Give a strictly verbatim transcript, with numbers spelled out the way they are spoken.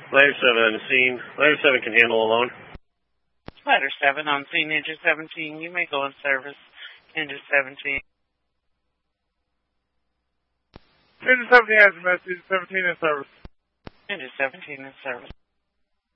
Ladder seven on scene. Ladder seven can handle alone. Ladder seven on scene, Ninja seventeen. You may go in service. Ninja seventeen. Ninja seventeen has a message. seventeen in service. Ninja seventeen in service.